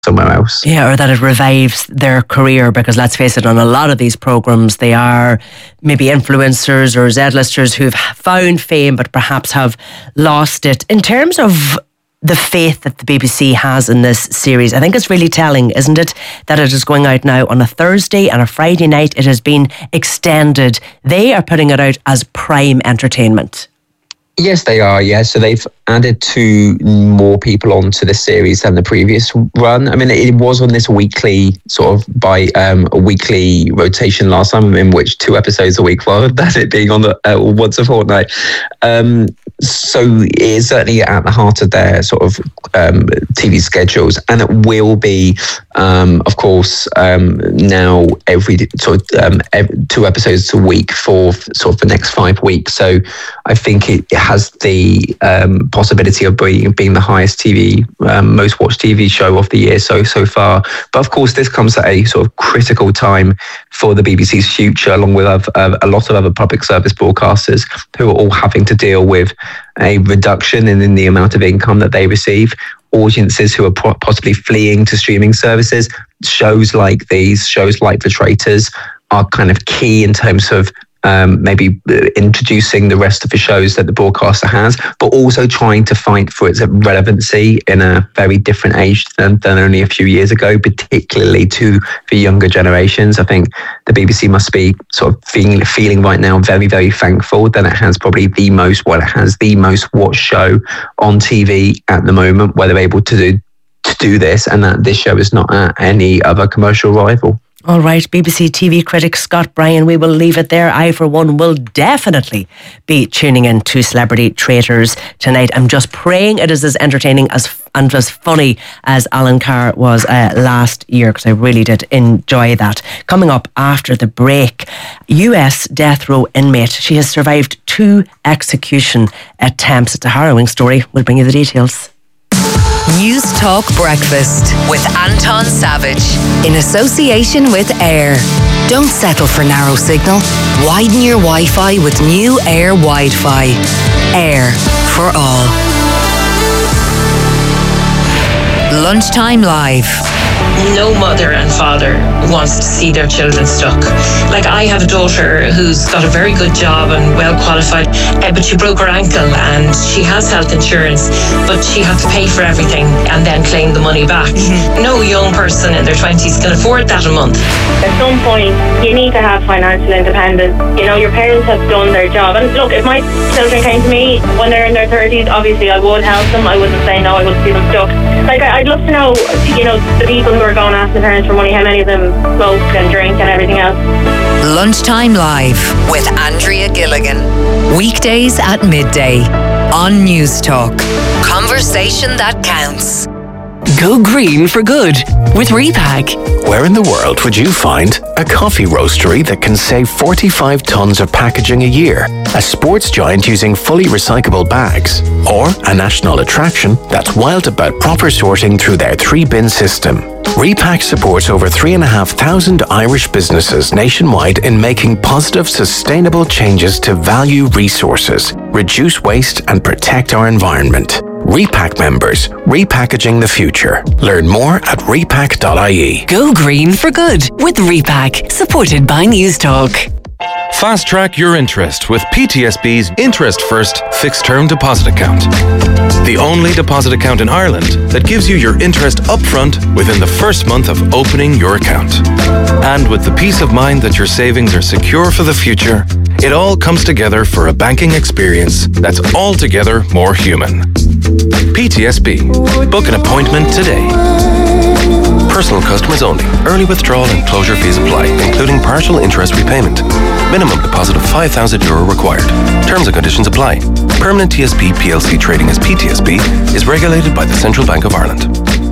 somewhere else. Yeah, or that it revives their career, because let's face it, on a lot of these programmes, they are maybe influencers or Z-listers who've found fame but perhaps have lost it. In terms of the faith that the BBC has in this series, I think it's really telling, isn't it, that it is going out now on a Thursday and a Friday night. It has been extended. They are putting it out as prime entertainment. Yes, they are. Yeah, so they've added 2 more people onto the series than the previous run. I mean, it was on this weekly sort of by a weekly rotation last time, in which 2 episodes a week, rather than it being on the once a fortnight. So it is certainly at the heart of their sort of TV schedules, and it will be, of course, now every 2 episodes a week for sort of the next 5 weeks. So I think it has the possibility of being the highest TV, most watched TV show of the year so far. But of course, this comes at a sort of critical time for the BBC's future, along with a lot of other public service broadcasters who are all having to deal with a reduction in the amount of income that they receive. Audiences who are possibly fleeing to streaming services. Shows like these, shows like The Traitors, are kind of key in terms of maybe introducing the rest of the shows that the broadcaster has, but also trying to fight for its relevancy in a very different age than only a few years ago, particularly to the younger generations. I think the BBC must be sort of feeling right now very, very thankful that it has probably the most watched show on TV at the moment, where they're able to do this, and that this show is not at any other commercial rival. All right, BBC TV critic Scott Bryan, we will leave it there. I, for one, will definitely be tuning in to Celebrity Traitors tonight. I'm just praying it is as entertaining and as funny as Alan Carr was last year, because I really did enjoy that. Coming up after the break, US death row inmate. She has survived 2 execution attempts. It's a harrowing story. We'll bring you the details. News Talk Breakfast with Anton Savage in association with Air. Don't settle for narrow signal. Widen your Wi-Fi with new Air Wi-Fi. Air for all. Lunchtime Live. No mother and father wants to see their children stuck. Like, I have a daughter who's got a very good job and well qualified, but she broke her ankle and she has health insurance, but she had to pay for everything and then claim the money back. No young person in their 20s can afford that a month. At some point, you need to have financial independence. You know, your parents have done their job. And look, if my children came to me when they're in their 30s, obviously I would help them. I wouldn't say no, I wouldn't see them stuck. Like, I'd love to know, you know, the people who are going after the parents for money, how many of them smoke and drink and everything else. Lunchtime Live with Andrea Gilligan. Weekdays at midday on News Talk. Conversation that counts. Go green for good with Repack. Where in the world would you find a coffee roastery that can save 45 tons of packaging a year, a sports giant using fully recyclable bags, or a national attraction that's wild about proper sorting through their 3-bin system? Repack supports over 3,500 Irish businesses nationwide in making positive, sustainable changes to value resources, reduce waste, and protect our environment. Repack members, repackaging the future. Learn more at repack.ie. Go green for good with Repack, supported by News Talk. Fast track your interest with PTSB's Interest First Fixed Term Deposit Account. The only deposit account in Ireland that gives you your interest upfront within the first month of opening your account. And with the peace of mind that your savings are secure for the future, it all comes together for a banking experience that's altogether more human. PTSB. Book an appointment today. Personal customers only. Early withdrawal and closure fees apply, including partial interest repayment. Minimum deposit of €5,000 required. Terms and conditions apply. Permanent TSB PLC trading as PTSB is regulated by the Central Bank of Ireland.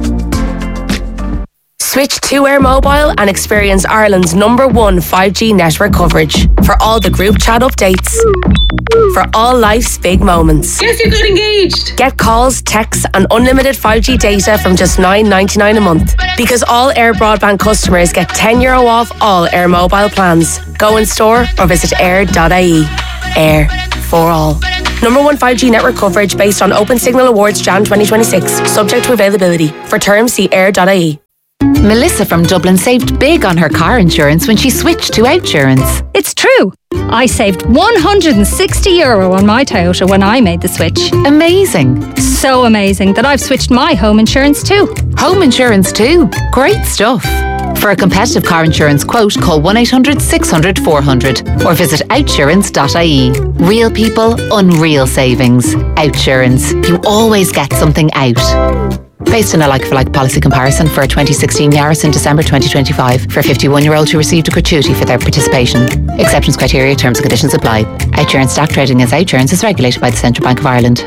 Switch to Air Mobile and experience Ireland's #1 5G network coverage for all the group chat updates. For all life's big moments. Yes, you got engaged. Get calls, texts and unlimited 5G data from just $9.99 a month. Because all Air broadband customers get €10 off all Air Mobile plans. Go in store or visit air.ie. Air for all. Number 1 5G network coverage based on Open Signal Awards Jan 2026. Subject to availability. For terms, see air.ie. Melissa from Dublin saved big on her car insurance when she switched to Outsurance. It's true. I saved €160 on my Toyota when I made the switch. Amazing. So amazing that I've switched my home insurance too. Home insurance too. Great stuff. For a competitive car insurance quote, call 1-800-600-400 or visit outsurance.ie. Real people, unreal savings. Outsurance. You always get something out. Based on a like-for-like policy comparison for a 2016 Yaris in December 2025 for a 51-year-old who received a gratuity for their participation. Exceptions, criteria, terms and conditions apply. Outsurance stock trading as Outsurance is regulated by the Central Bank of Ireland.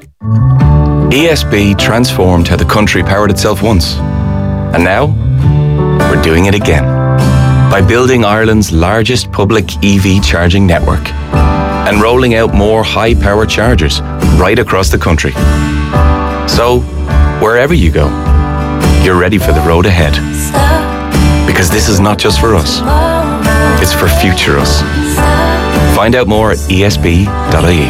ESB transformed how the country powered itself once. And now, we're doing it again. By building Ireland's largest public EV charging network and rolling out more high-power chargers right across the country. So, wherever you go, you're ready for the road ahead. Because this is not just for us, it's for future us. Find out more at esb.ie.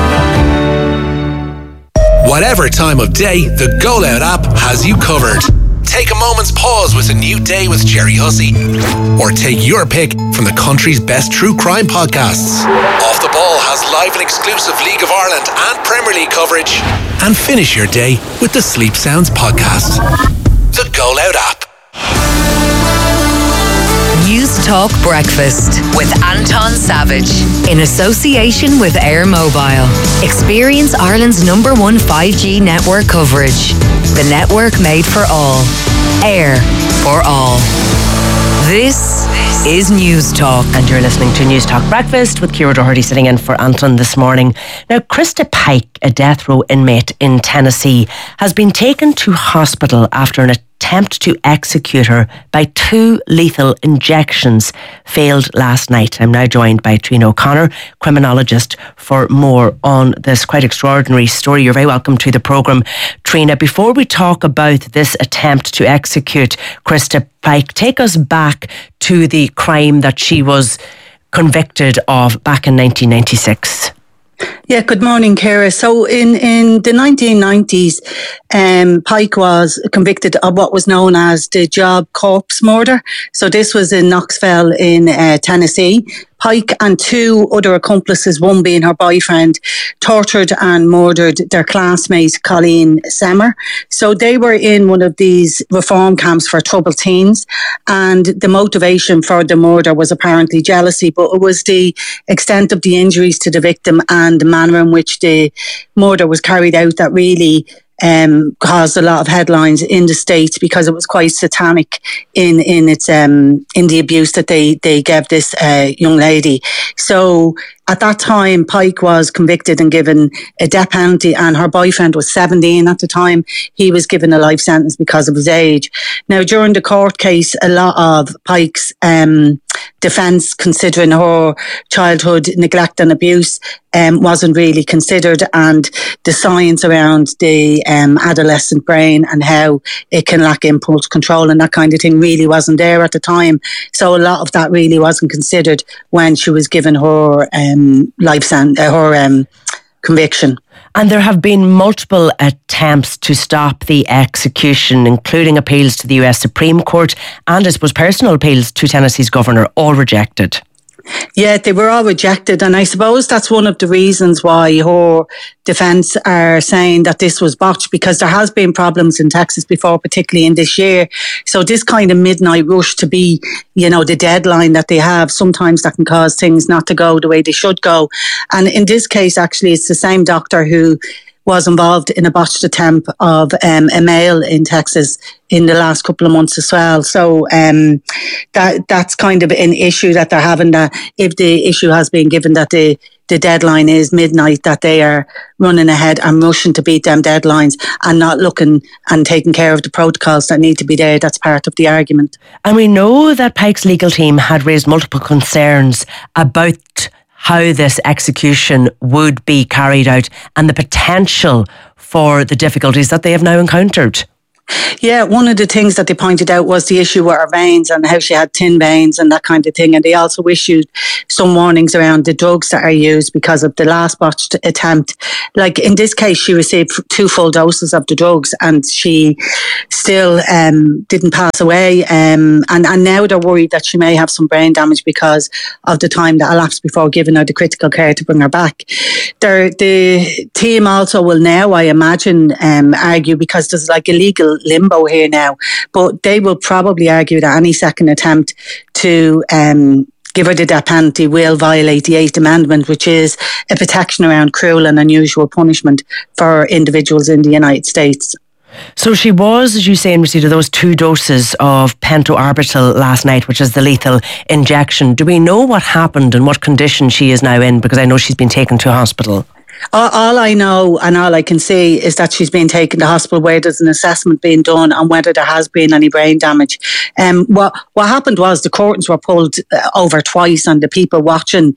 Whatever time of day, the Go Loud app has you covered. Take a moment's pause with A New Day with Jerry Hussey. Or take your pick from the country's best true crime podcasts. Off the Ball has live and exclusive League of Ireland and Premier League coverage. And finish your day with the Sleep Sounds podcast. The Go Loud app. News Talk Breakfast with Anton Savage in association with Air Mobile. Experience Ireland's number 1 5G network coverage. The network made for all. Air for all. This is News Talk. And you're listening to News Talk Breakfast with Ciara Doherty sitting in for Anton this morning. Now, Krista Pike, a death row inmate in Tennessee, has been taken to hospital after an attempt to execute her by 2 lethal injections failed last night. I'm now joined by Trina O'Connor, criminologist, for more on this quite extraordinary story. You're very welcome to the programme, Trina. Before we talk about this attempt to execute Krista Pike, take us back to the crime that she was convicted of back in 1996. Yeah, good morning, Ciara. So in the 1990s, Pike was convicted of what was known as the job corpse murder. So this was in Knoxville in Tennessee. Pike and 2 other accomplices, one being her boyfriend, tortured and murdered their classmate, Colleen Semmer. So they were in one of these reform camps for troubled teens, and the motivation for the murder was apparently jealousy, but it was the extent of the injuries to the victim and the manner in which the murder was carried out that really caused a lot of headlines in the States, because it was quite satanic in its in the abuse that they gave this young lady. So at that time, Pike was convicted and given a death penalty, and her boyfriend was 17 at the time. He was given a life sentence because of his age. Now, during the court case, a lot of Pike's defence, considering her childhood neglect and abuse, wasn't really considered, and the science around the adolescent brain and how it can lack impulse control and that kind of thing really wasn't there at the time. So a lot of that really wasn't considered when she was given her life sentence, her conviction. And there have been multiple attempts to stop the execution, including appeals to the US Supreme Court and, I suppose, personal appeals to Tennessee's governor, all rejected. Yeah, they were all rejected, and I suppose that's one of the reasons why her defence are saying that this was botched, because there has been problems in Texas before, particularly in this year. So this kind of midnight rush to be, the deadline that they have, sometimes that can cause things not to go the way they should go. And in this case, actually, it's the same doctor who was involved in a botched attempt of a male in Texas in the last couple of months as well. So that's kind of an issue that they're having, that if the issue has been given that the deadline is midnight, that they are running ahead and rushing to beat them deadlines and not looking and taking care of the protocols that need to be there. That's part of the argument. And we know that Pike's legal team had raised multiple concerns about how this execution would be carried out and the potential for the difficulties that they have now encountered. Yeah, one of the things that they pointed out was the issue with her veins and how she had thin veins and that kind of thing. And they also issued some warnings around the drugs that are used because of the last botched attempt. Like in this case, she received 2 full doses of the drugs and she still didn't pass away. And now they're worried that she may have some brain damage because of the time that elapsed before giving her the critical care to bring her back. The team also will now, I imagine, argue, because there's like a legal limbo here now, but they will probably argue that any second attempt to give her the death penalty will violate the 8th Amendment, which is a protection around cruel and unusual punishment for individuals in the United States. So she was, as you say, in receipt of those 2 doses of pentobarbital last night, which is the lethal injection. Do we know what happened and what condition she is now in? Because I know she's been taken to hospital. All I know and all I can see is that she's been taken to hospital where there's an assessment being done on whether there has been any brain damage. What happened was the curtains were pulled over twice and the people watching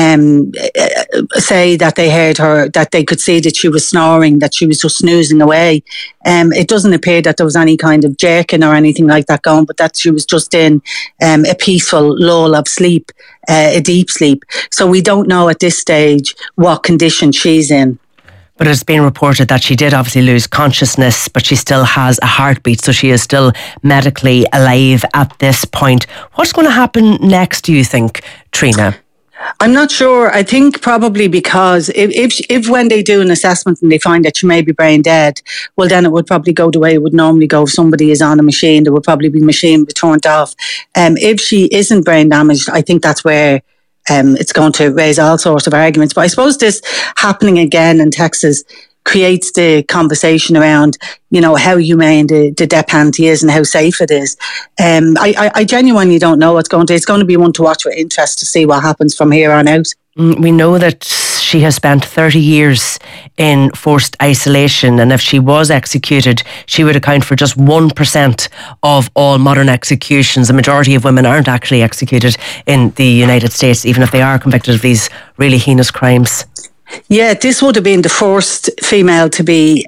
say that they heard her, that they could see that she was snoring, that she was just snoozing away. It doesn't appear that there was any kind of jerking or anything like that going, but that she was just in a peaceful lull of sleep, a deep sleep. So we don't know at this stage what condition she's in. But it's been reported that she did obviously lose consciousness, but she still has a heartbeat, so she is still medically alive at this point. What's going to happen next, do you think, Trina? I'm not sure. I think probably because if when they do an assessment and they find that she may be brain dead, well, then it would probably go the way it would normally go if somebody is on a machine. There would probably be machine be turned off. If she isn't brain damaged, I think that's where it's going to raise all sorts of arguments. But I suppose this happening again in Texas creates the conversation around, you know, how humane the death penalty is and how safe it is. I genuinely don't know what's going to. It's going to be one to watch with interest to see what happens from here on out. We know that she has spent 30 years in forced isolation, and if she was executed, she would account for just 1% of all modern executions. The majority of women aren't actually executed in the United States, even if they are convicted of these really heinous crimes. Yeah, this would have been the first female to be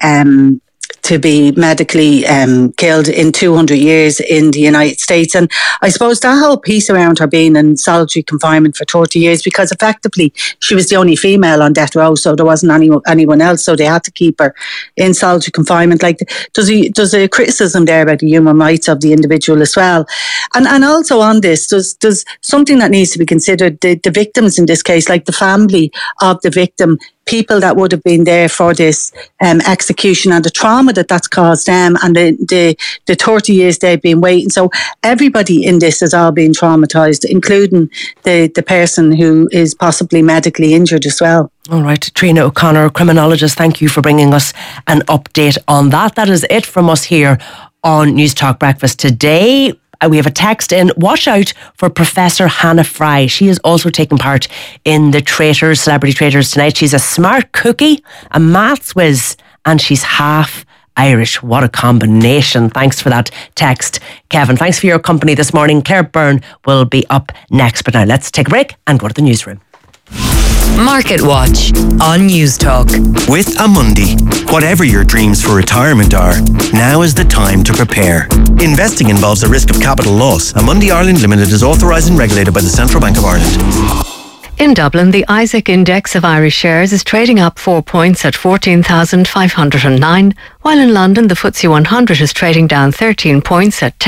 medically killed in 200 years in the United States. And I suppose that whole piece around her being in solitary confinement for 30 years, because effectively she was the only female on death row, so there wasn't anyone else, so they had to keep her in solitary confinement. Like, there's a criticism there about the human rights of the individual as well. And also on this, there's something that needs to be considered. The victims in this case, like the family of the victim, people that would have been there for this execution and the trauma that's caused them, and the 30 years they've been waiting. So everybody in this has all been traumatised, including the person who is possibly medically injured as well. All right, Trina O'Connor, criminologist, thank you for bringing us an update on that. That is it from us here on News Talk Breakfast today. We have a text in. Watch out for Professor Hannah Fry. She is also taking part in the Traitors, Celebrity Traitors tonight. She's a smart cookie, a maths whiz, and she's half Irish. What a combination. Thanks for that text, Kevin. Thanks for your company this morning. Claire Byrne will be up next. But now let's take a break and go to the newsroom. Market Watch on News Talk. With Amundi, whatever your dreams for retirement are, now is the time to prepare. Investing involves a risk of capital loss. Amundi Ireland Limited is authorised and regulated by the Central Bank of Ireland. In Dublin, the Isaac Index of Irish shares is trading up 4 points at 14,509, while in London the FTSE 100 is trading down 13 points at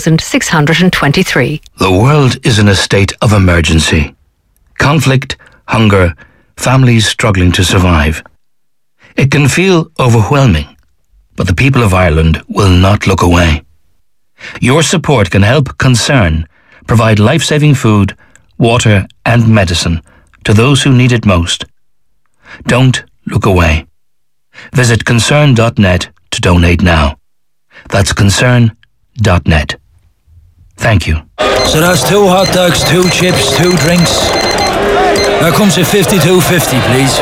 10,623. The world is in a state of emergency. Conflict, hunger, families struggling to survive. It can feel overwhelming, but the people of Ireland will not look away. Your support can help Concern provide life-saving food, water and medicine to those who need it most. Don't look away. Visit concern.net to donate now. That's concern.net. Thank you. So that's 2 hot dogs, 2 chips, 2 drinks. There comes a 52.50, please.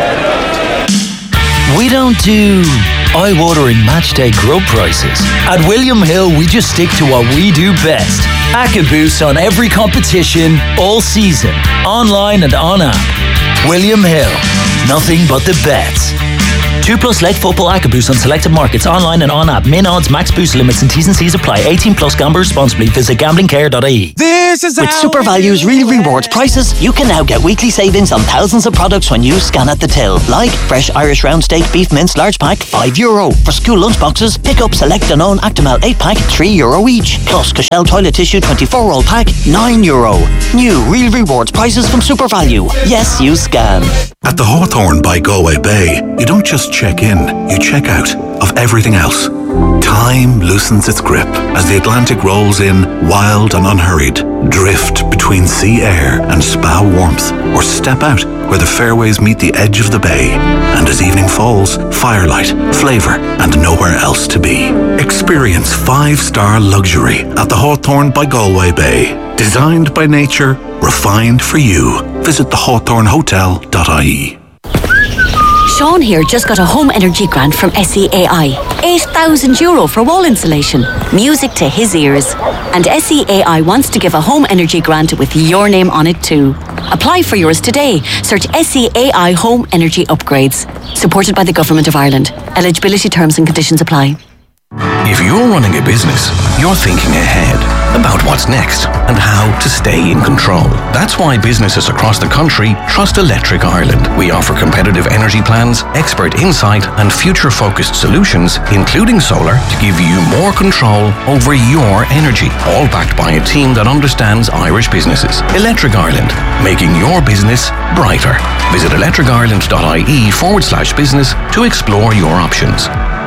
We don't do eye-watering matchday grub prices. At William Hill, we just stick to what we do best. Acca boosts on every competition, all season, online and on app. William Hill, nothing but the best. 2+ leg football ACCA boost on selected markets, online and on app. Min odds, max boost limits and T's and C's apply. 18+, gamble responsibly. Visit gamblingcare.ie. With Super Value's Real Rewards prices, you can now get weekly savings on thousands of products when you scan at the till. Like fresh Irish round steak beef mince large pack, €5. For school lunch boxes, pick up Select Danone Actimel 8 pack, €3 each. Plus Cashel toilet tissue 24-roll pack, €9. New Real Rewards prices from Super Value. Yes, you scan. At the Hawthorne by Galway Bay, you don't just check in, you check out of everything else. Time loosens its grip as the Atlantic rolls in, wild and unhurried. Drift between sea air and spa warmth, or step out where the fairways meet the edge of the bay. And as evening falls, firelight, flavour, and nowhere else to be. Experience 5-star luxury at the Hawthorne by Galway Bay. Designed by nature, refined for you. Visit thehawthornehotel.ie. Sean here just got a home energy grant from SEAI. €8,000 for wall insulation. Music to his ears. And SEAI wants to give a home energy grant with your name on it too. Apply for yours today. Search SEAI Home Energy Upgrades. Supported by the Government of Ireland. Eligibility terms and conditions apply. If you're running a business, you're thinking ahead about what's next and how to stay in control. That's why businesses across the country trust Electric Ireland. We offer competitive energy plans, expert insight, and future-focused solutions, including solar, to give you more control over your energy, all backed by a team that understands Irish businesses. Electric Ireland, making your business brighter. Visit electricireland.ie/business to explore your options.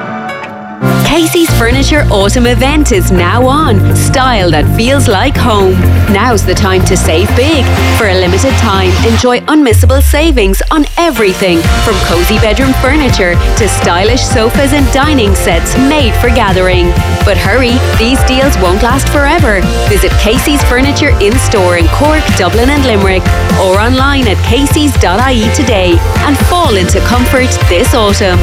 Casey's Furniture Autumn event is now on. Style that feels like home. Now's the time to save big. For a limited time, enjoy unmissable savings on everything from cozy bedroom furniture to stylish sofas and dining sets made for gathering. But hurry, these deals won't last forever. Visit Casey's Furniture in-store in Cork, Dublin and Limerick, or online at caseys.ie today and fall into comfort this autumn.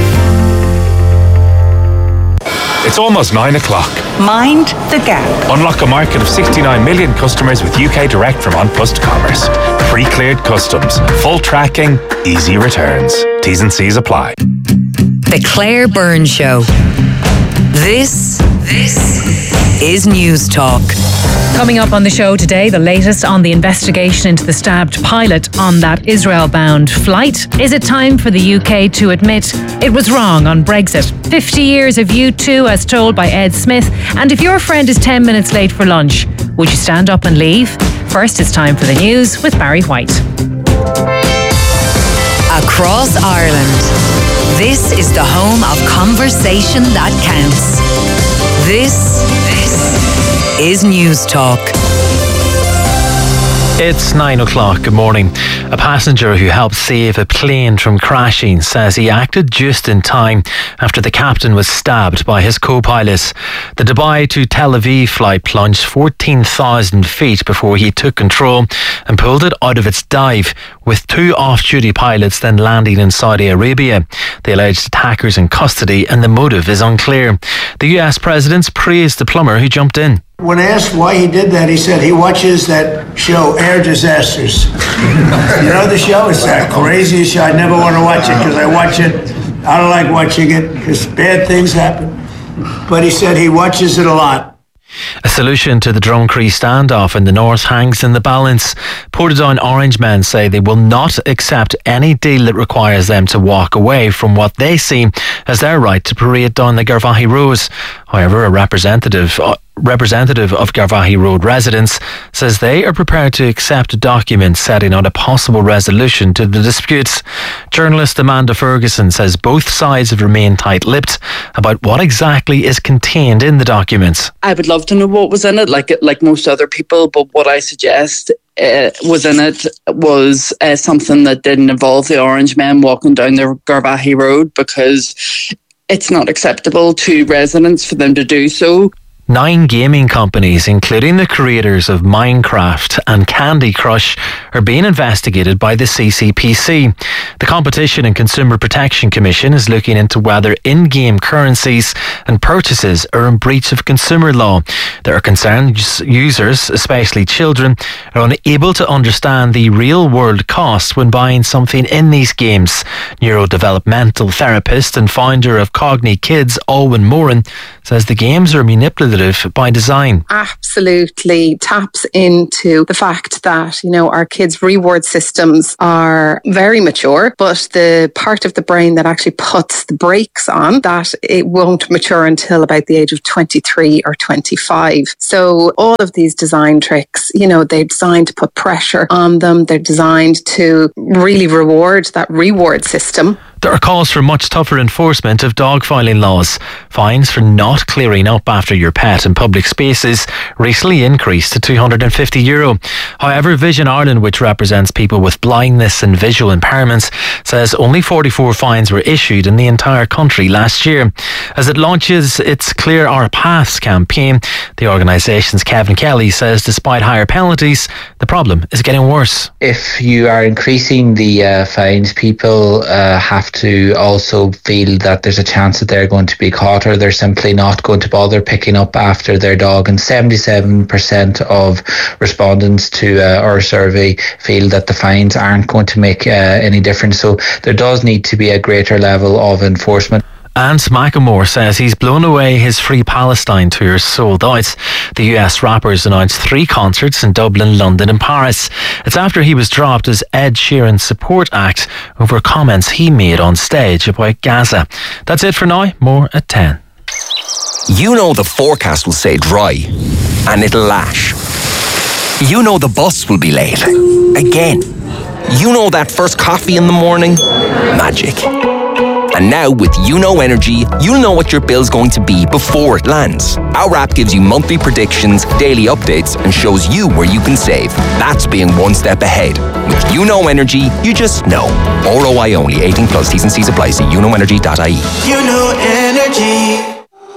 It's almost 9 o'clock. Mind the gap. Unlock a market of 69 million customers with UK Direct from An Post Commerce. Pre-cleared customs, full tracking, easy returns. T's and C's apply. The Claire Byrne Show. This is News Talk. Coming up on the show today, the latest on the investigation into the stabbed pilot on that Israel-bound flight. Is it time for the UK to admit it was wrong on Brexit? 50 years of U2 as told by Ed Smith. And if your friend is 10 minutes late for lunch, would you stand up and leave? First, it's time for the news with Barry White. Across Ireland, this is the home of conversation that counts. This is News Talk. It's 9 o'clock. Good morning. A passenger who helped save a plane from crashing says he acted just in time after the captain was stabbed by his co-pilot. The Dubai to Tel Aviv flight plunged 14,000 feet before he took control and pulled it out of its dive, with 2 off-duty pilots then landing in Saudi Arabia. The alleged attackers in custody and the motive is unclear. The US president praised the plumber who jumped in. When asked why he did that, he said he watches that show, Air Disasters. You know the show? It's that craziest show. I never want to watch it because I watch it. I don't like watching it because bad things happen. But he said he watches it a lot. A solution to the Drumcree standoff in the north hangs in the balance. Portadown Orange men say they will not accept any deal that requires them to walk away from what they see as their right to parade down the Garvaghey Road. However, a representative of Garvaghey Road residents says they are prepared to accept documents setting out a possible resolution to the disputes. Journalist Amanda Ferguson says both sides have remained tight-lipped about what exactly is contained in the documents. I would love to know what was in it, like most other people, but what I suggest was in it was something that didn't involve the Orange men walking down the Garvaghey Road, because it's not acceptable to residents for them to do so. 9 gaming companies, including the creators of Minecraft and Candy Crush, are being investigated by the CCPC. The Competition and Consumer Protection Commission is looking into whether in-game currencies and purchases are in breach of consumer law. There are concerned users, especially children, are unable to understand the real-world costs when buying something in these games. Neurodevelopmental therapist and founder of Cogni Kids, Alwyn Moran, says the games are manipulative by design. Absolutely taps into the fact that, our kids' reward systems are very mature, but the part of the brain that actually puts the brakes on, that it won't mature until about the age of 23 or 25. So all of these design tricks, they're designed to put pressure on them. They're designed to really reward that reward system. There are calls for much tougher enforcement of dogfiling laws. Fines for not clearing up after your pet in public spaces recently increased to €250. However, Vision Ireland, which represents people with blindness and visual impairments, says only 44 fines were issued in the entire country last year. As it launches its Clear Our Paths campaign, the organisation's Kevin Kelly says despite higher penalties, the problem is getting worse. If you are increasing the fines, people have to also feel that there's a chance that they're going to be caught, or they're simply not going to bother picking up after their dog. And 77% of respondents to our survey feel that the fines aren't going to make any difference. So there does need to be a greater level of enforcement. And Macklemore says he's blown away his Free Palestine tours sold out. The US rapper's announced 3 concerts in Dublin, London and Paris. It's after he was dropped as Ed Sheeran's support act over comments he made on stage about Gaza. That's it for now. More at 10. The forecast will say dry, and it'll lash. The bus will be late. Again. That first coffee in the morning. Magic. And now with Energy, you'll know what your bill's going to be before it lands. Our app gives you monthly predictions, daily updates, and shows you where you can save. That's being one step ahead. With Energy, you just know. ROI only. 18 plus. T's and C's apply. See unoenergy.ie. Energy.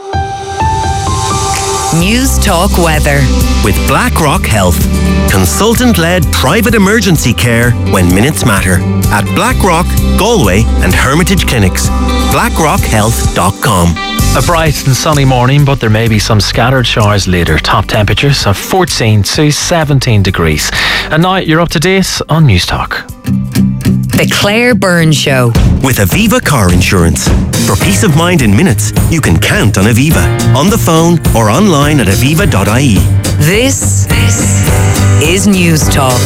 News Talk Weather. With BlackRock Health. Consultant-led private emergency care when minutes matter. At BlackRock, Galway and Hermitage Clinics. BlackRockHealth.com. A bright and sunny morning, but there may be some scattered showers later. Top temperatures of 14 to 17 degrees. And now you're up to date on News Talk. The Claire Byrne Show. With Aviva Car Insurance. For peace of mind in minutes, you can count on Aviva. On the phone or online at aviva.ie. This is News Talk.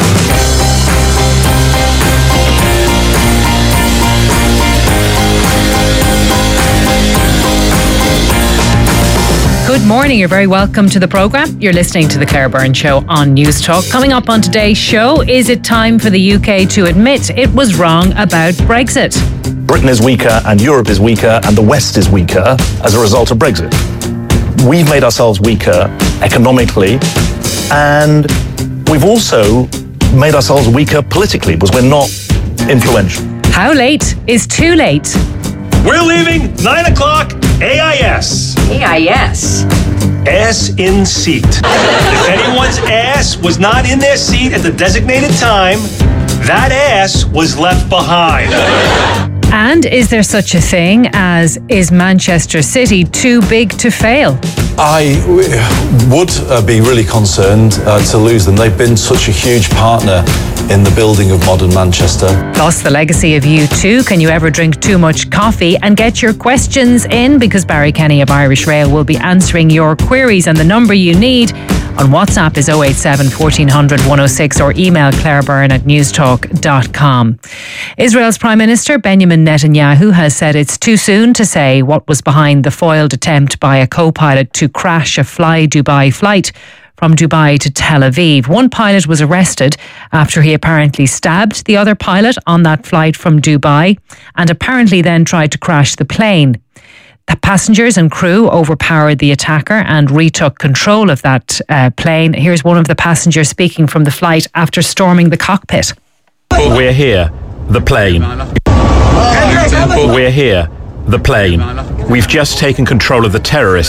Good morning, you're very welcome to the programme. You're listening to The Claire Byrne Show on News Talk. Coming up on today's show, is it time for the UK to admit it was wrong about Brexit? Britain is weaker and Europe is weaker and the West is weaker as a result of Brexit. We've made ourselves weaker economically, and we've also made ourselves weaker politically because we're not influential. How late is too late? We're leaving 9 o'clock AIS. AIS? Ass in seat. If anyone's ass was not in their seat at the designated time, that ass was left behind. And is there such a thing as, is Manchester City too big to fail? I would be really concerned to lose them. They've been such a huge partner in the building of modern Manchester. Plus the legacy of U2. Can you ever drink too much coffee? And get your questions in, because Barry Kenny of Irish Rail will be answering your queries, and the number you need on WhatsApp is 087 1400 106 or email clairebyrne@newstalk.com. Israel's Prime Minister Benjamin Netanyahu has said it's too soon to say what was behind the foiled attempt by a co-pilot to crash a Fly Dubai flight from Dubai to Tel Aviv. One pilot was arrested after he apparently stabbed the other pilot on that flight from Dubai and apparently then tried to crash the plane. The passengers and crew overpowered the attacker and retook control of that plane. Here's one of the passengers speaking from the flight after storming the cockpit. We're here, the plane. We're here, the plane. We've just taken control of the terrorists.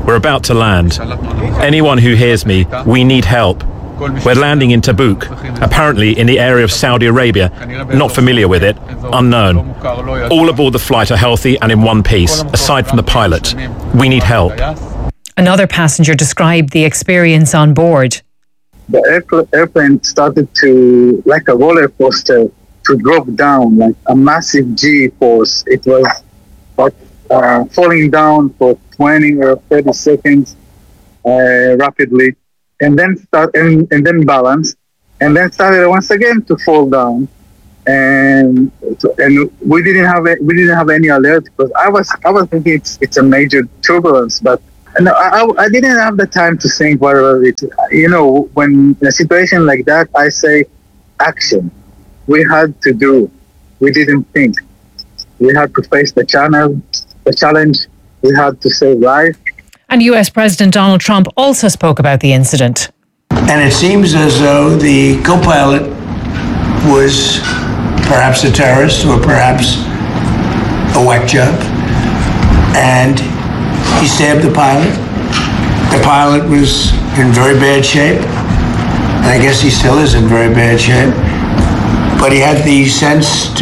We're about to land. Anyone who hears me, we need help. We're landing in Tabuk, apparently in the area of Saudi Arabia. Not familiar with it. Unknown. All aboard the flight are healthy and in one piece, aside from the pilot. We need help. Another passenger described the experience on board. The airplane started to, like a roller coaster, to drop down, like a massive G-force. It was falling down for 20 or 30 seconds rapidly, and then then balance, and then started once again to fall down. And we didn't have any alert, because I was thinking it's a major turbulence, but no, I didn't have the time to think whether it. When in a situation like that, I say action. We had to do. We didn't think. We had to face the challenge. We had to say life. And US President Donald Trump also spoke about the incident. And it seems as though the co-pilot was perhaps a terrorist or perhaps a whack job. And he stabbed the pilot. The pilot was in very bad shape. And I guess he still is in very bad shape. But he had the sense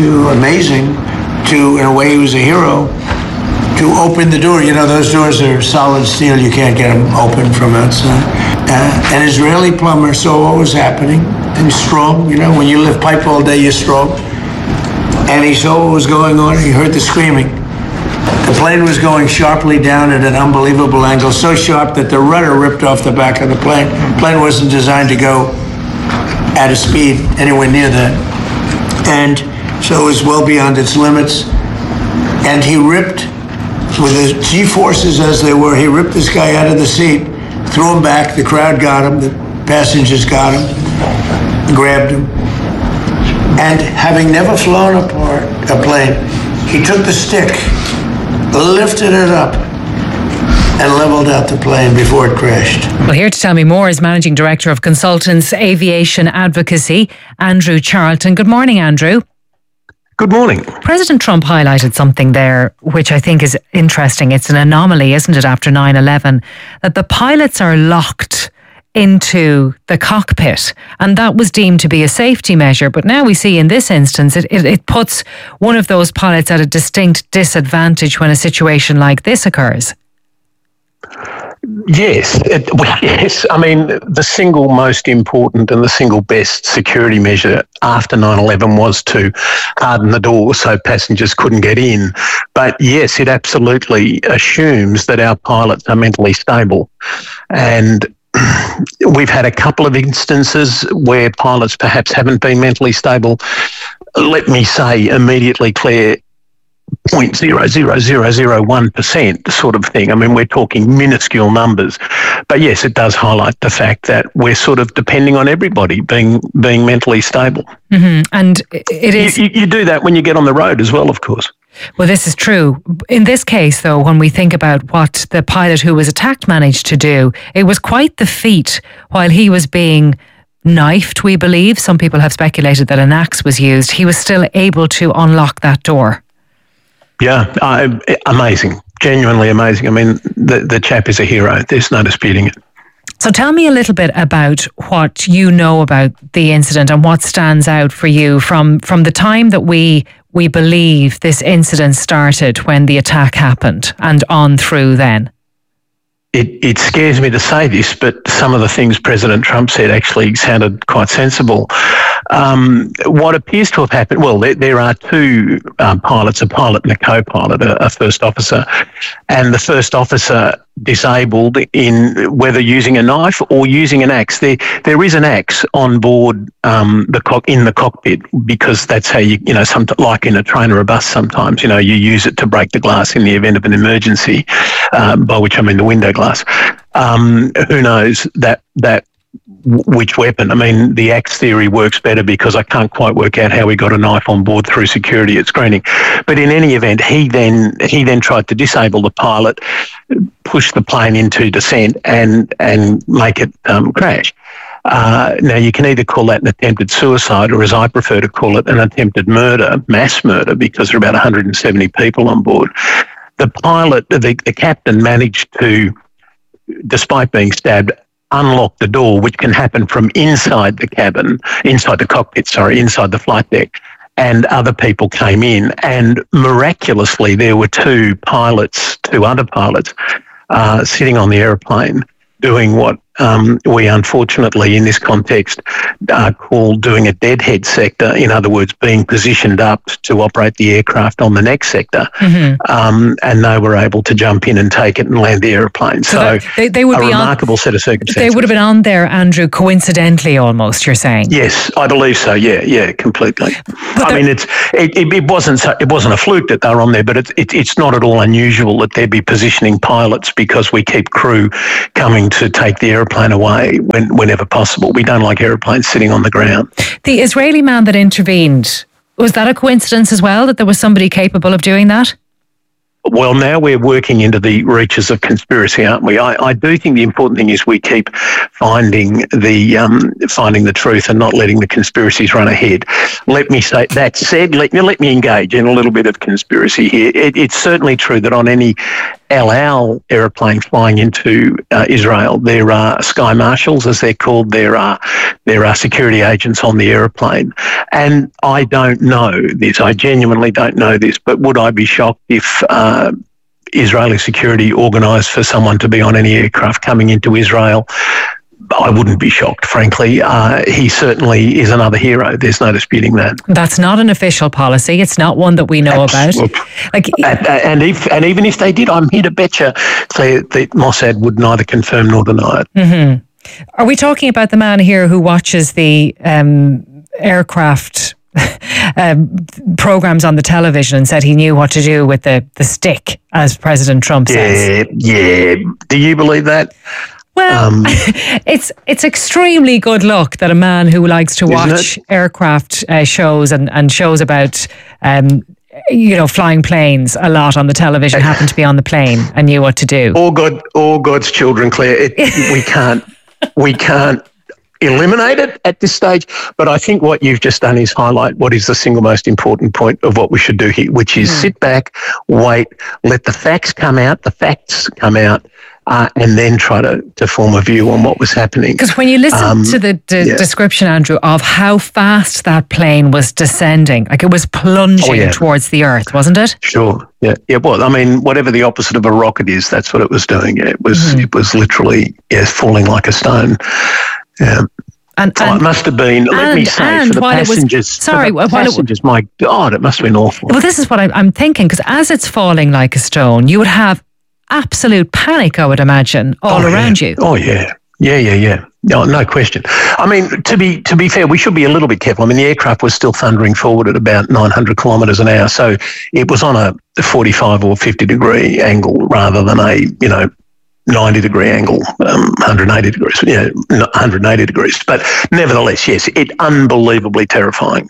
in a way he was a hero, to open the door. Those doors are solid steel. You can't get them open from outside. An Israeli plumber saw what was happening. He was strong. When you lift pipe all day, you're strong. And he saw what was going on. He heard the screaming. The plane was going sharply down at an unbelievable angle, so sharp that the rudder ripped off the back of the plane. The plane wasn't designed to go at a speed anywhere near that. And so it was well beyond its limits. And he ripped, with the G-forces as they were, he ripped this guy out of the seat, threw him back. The crowd got him. The passengers got him, grabbed him. And having never flown a plane, he took the stick, lifted it up, and leveled out the plane before it crashed. Well, here to tell me more is Managing Director of Consultants Aviation Advocacy, Andrew Charlton. Good morning, Andrew. Good morning. President Trump highlighted something there which I think is interesting. It's an anomaly, isn't it, after 9/11, that the pilots are locked into the cockpit, and that was deemed to be a safety measure. But now we see in this instance it puts one of those pilots at a distinct disadvantage when a situation like this occurs. Yes, yes. I mean, the single most important and the single best security measure after 9/11 was to harden the door so passengers couldn't get in. But yes, it absolutely assumes that our pilots are mentally stable. And we've had a couple of instances where pilots perhaps haven't been mentally stable. Let me say immediately, Claire, 0.00001% sort of thing. I mean, we're talking minuscule numbers. But yes, it does highlight the fact that we're sort of depending on everybody being mentally stable. Mm-hmm. And it is... You do that when you get on the road as well, of course. Well, this is true. In this case, though, when we think about what the pilot who was attacked managed to do, it was quite the feat while he was being knifed, we believe. Some people have speculated that an axe was used. He was still able to unlock that door. Yeah, amazing. Genuinely amazing. I mean, the chap is a hero. There's no disputing it. So tell me a little bit about what you know about the incident and what stands out for you from the time that we believe this incident started when the attack happened and on through then. It scares me to say this, but some of the things President Trump said actually sounded quite sensible. What appears to have happened, well, there are two pilots, a pilot and a co-pilot, a first officer, and the first officer disabled in whether using a knife or using an axe. There is an axe on board in the cockpit, because that's how like in a train or a bus sometimes, you use it to break the glass in the event of an emergency, by which I mean the window glass. Who knows which weapon? I mean, the axe theory works better because I can't quite work out how he got a knife on board through security at screening. But in any event, he then tried to disable the pilot, push the plane into descent, and make it crash. Now, you can either call that an attempted suicide, or as I prefer to call it, an attempted murder, mass murder, because there are about 170 people on board. The pilot, the captain, managed to despite being stabbed, unlock the door, which can happen from inside the flight deck. And other people came in, and miraculously there were two other pilots sitting on the aeroplane doing what we unfortunately in this context call doing a deadhead sector. In other words, being positioned up to operate the aircraft on the next sector. And they were able to jump in and take it and land the airplane. So they would a be remarkable set of circumstances. They would have been on there, Andrew, coincidentally almost, you're saying? Yes, I believe so. Yeah, completely. It wasn't a fluke that they were on there, but it's not at all unusual that there be positioning pilots, because we keep crew coming to take the airplane away whenever possible. We don't like airplanes sitting on the ground. The Israeli man that intervened, was that a coincidence as well, that there was somebody capable of doing that? Well, now we're working into the reaches of conspiracy, aren't we? I do think the important thing is we keep finding the truth and not letting the conspiracies run ahead. Let me say that said, let me engage in a little bit of conspiracy here. It's certainly true that on any El Al aeroplane flying into Israel, there are sky marshals, as they're called. There are security agents on the aeroplane, and I don't know this. I genuinely don't know this, but would I be shocked if Israeli security organised for someone to be on any aircraft coming into Israel? I wouldn't be shocked, frankly. He certainly is another hero. There's no disputing that. That's not an official policy. It's not one that we know about. And even if they did, I'm here to bet you, Claire, that Mossad would neither confirm nor deny it. Mm-hmm. Are we talking about the man here who watches the aircraft programs on the television and said he knew what to do with the stick, as President Trump says? Yeah. Do you believe that? Well, it's extremely good luck that a man who likes to watch aircraft shows and shows about flying planes a lot on the television happened to be on the plane and knew what to do. All God's children, Claire. We can't eliminate it at this stage, but I think what you've just done is highlight what is the single most important point of what we should do here, which is sit back, wait, let the facts come out, and then try to form a view on what was happening. Because when you listen to the description, Andrew, of how fast that plane was descending, like it was plunging towards the earth, wasn't it? Sure. Yeah. Well, I mean, whatever the opposite of a rocket is, that's what it was doing. It was literally falling like a stone. Yeah. And it must have been, let me say, for the passengers, my God, it must have been awful. Well, this is what I'm thinking, because as it's falling like a stone, you would have absolute panic, I would imagine, all around you. Oh, yeah. Yeah. No question. I mean, to be fair, we should be a little bit careful. I mean, the aircraft was still thundering forward at about 900 kilometres an hour, so it was on a 45 or 50 degree angle rather than a, 90 degree angle, 180 degrees, 180 degrees. But nevertheless, yes, it's unbelievably terrifying.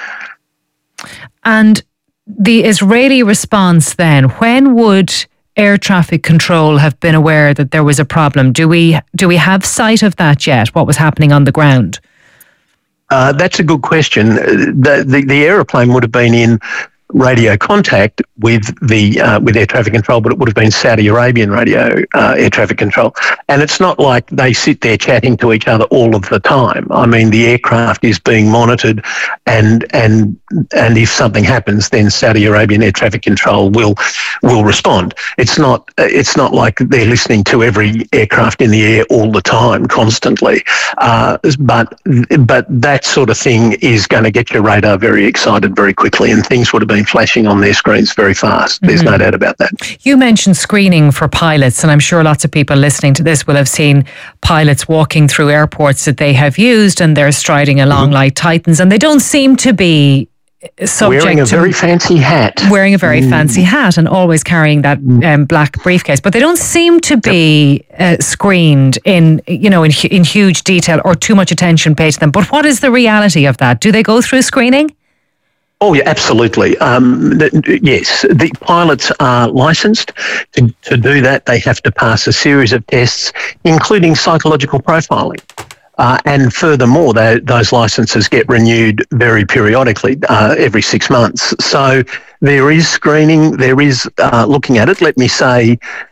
And the Israeli response then, when would air traffic control have been aware that there was a problem? Do we have sight of that yet, what was happening on the ground? That's a good question. The aeroplane would have been in radio contact with air traffic control, but it would have been Saudi Arabian radio air traffic control. And it's not like they sit there chatting to each other all of the time. I mean, the aircraft is being monitored, and if something happens, then Saudi Arabian air traffic control will respond. It's not like they're listening to every aircraft in the air all the time, constantly. But that sort of thing is going to get your radar very excited very quickly, and things would have been flashing on their screens very fast. There's no doubt about that. You mentioned screening for pilots, and I'm sure lots of people listening to this will have seen pilots walking through airports that they have used, and they're striding along like titans, and they don't seem to be subject wearing a very fancy hat. Wearing a very fancy hat and always carrying that black briefcase. But they don't seem to be screened in huge detail or too much attention paid to them. But what is the reality of that? Do they go through screening? Oh, yeah, absolutely. Yes, the pilots are licensed. To do that, they have to pass a series of tests, including psychological profiling. And furthermore, those licenses get renewed very periodically, every 6 months. So there is screening, there is looking at it. Let me say,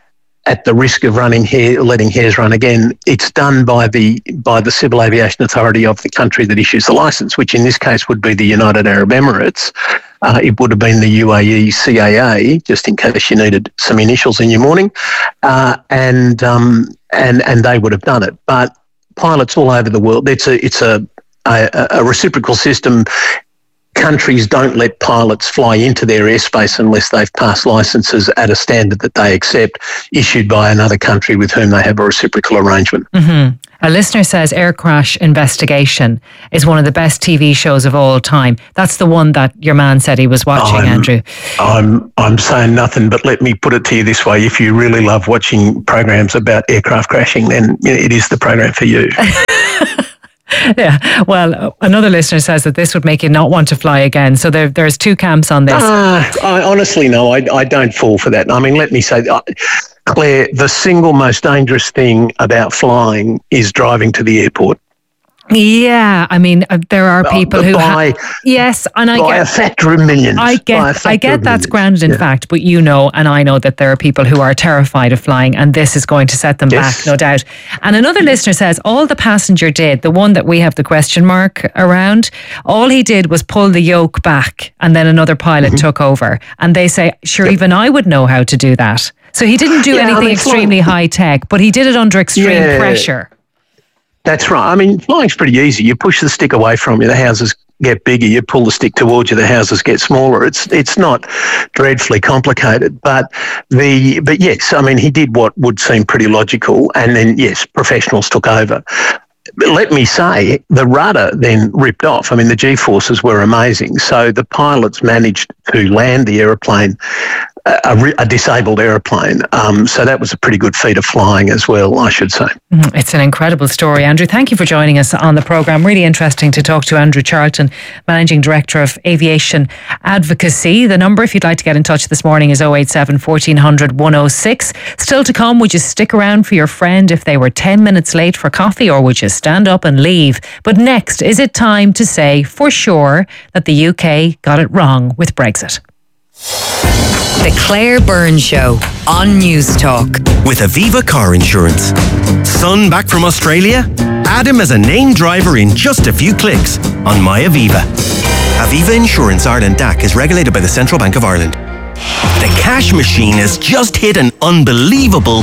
at the risk of letting hairs run again, it's done by the Civil Aviation Authority of the country that issues the licence, which in this case would be the United Arab Emirates. It would have been the UAE CAA, just in case you needed some initials in your morning, and they would have done it. But pilots all over the world, it's a reciprocal system. Countries don't let pilots fly into their airspace unless they've passed licences at a standard that they accept, issued by another country with whom they have a reciprocal arrangement. Mm-hmm. A listener says Air Crash Investigation is one of the best TV shows of all time. That's the one that your man said he was watching, Andrew. I'm saying nothing, but let me put it to you this way. If you really love watching programs about aircraft crashing, then it is the program for you. Yeah, well, another listener says that this would make you not want to fly again. So there's two camps on this. I honestly, no, I don't fall for that. I mean, let me say, Claire, the single most dangerous thing about flying is driving to the airport. Yeah, I mean, there are people who yes, and I by get a factor of millions. I get that's grounded in fact, but you know, and I know that there are people who are terrified of flying, and this is going to set them back, no doubt. And another listener says all the passenger did, the one that we have the question mark around, all he did was pull the yoke back, and then another pilot took over. And they say, sure, even I would know how to do that. So he didn't do anything extremely high tech, but he did it under extreme pressure. That's right. I mean, flying's pretty easy. You push the stick away from you, the houses get bigger. You pull the stick towards you, the houses get smaller. It's not dreadfully complicated. But yes, I mean, he did what would seem pretty logical, and then yes, professionals took over. But let me say, the rudder then ripped off. I mean, the G-forces were amazing. So the pilots managed to land the aeroplane, a disabled aeroplane. So that was a pretty good feat of flying as well, I should say. It's an incredible story, Andrew. Thank you for joining us on the programme. Really interesting to talk to Andrew Charlton, Managing Director of Aviation Advocacy. The number, if you'd like to get in touch this morning, is 087 1400 106. Still to come, would you stick around for your friend if they were 10 minutes late for coffee, or would you stand up and leave? But next, is it time to say for sure that the UK got it wrong with Brexit? The Claire Byrne Show on News Talk. With Aviva Car Insurance. Son back from Australia? Add him as a named driver in just a few clicks on My Aviva. Aviva Insurance Ireland DAC is regulated by the Central Bank of Ireland. The cash machine has just hit an unbelievable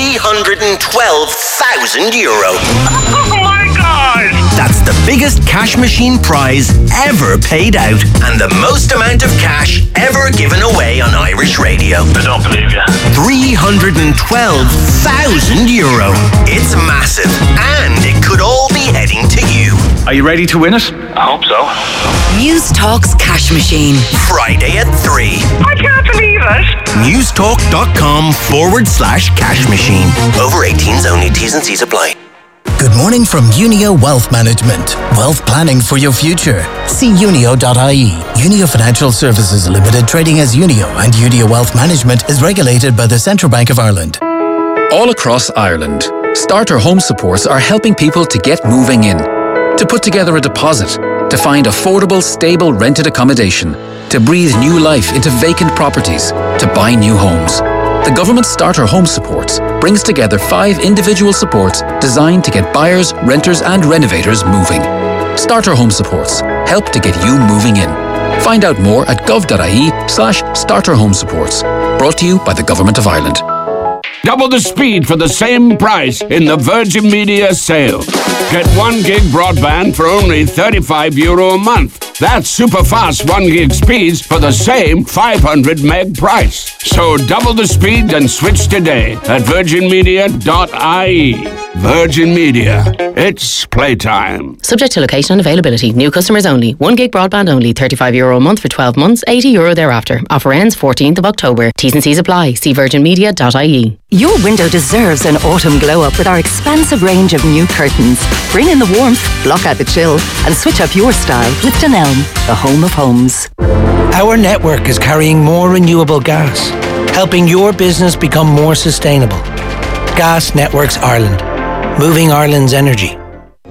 €312,000. Oh my God! That's the biggest cash machine prize ever paid out, and the most amount of cash ever given away on Irish radio. I don't believe you. €312,000. It's massive, and it could all be heading to you. Are you ready to win it? I hope so. News Talk's cash machine. Friday at 3. I can't believe it. Newstalk.com/cash machine. Over 18s only. T's and C's apply. Good morning from Unio Wealth Management. Wealth planning for your future. See unio.ie. Unio Financial Services Limited, trading as Unio, and Unio Wealth Management is regulated by the Central Bank of Ireland. All across Ireland, Starter Home Supports are helping people to get moving in, to put together a deposit, to find affordable, stable rented accommodation, to breathe new life into vacant properties, to buy new homes. The government Starter Home Supports brings together 5 individual supports designed to get buyers, renters and renovators moving. Starter Home Supports help to get you moving in. Find out more at gov.ie/Starter Home Supports. Brought to you by the Government of Ireland. Double the speed for the same price in the Virgin Media sale. Get 1 gig broadband for only €35 a month. That's super fast 1 gig speeds for the same 500 meg price. So double the speed and switch today at virginmedia.ie. Virgin Media. It's playtime. Subject to location and availability. New customers only. 1 gig broadband only. €35 a month for 12 months. €80 thereafter. Offer ends 14th of October. T's and C's apply. See virginmedia.ie. Your window deserves an autumn glow-up with our expansive range of new curtains. Bring in the warmth, block out the chill, and switch up your style with Dunelm, the home of homes. Our network is carrying more renewable gas, helping your business become more sustainable. Gas Networks Ireland, moving Ireland's energy.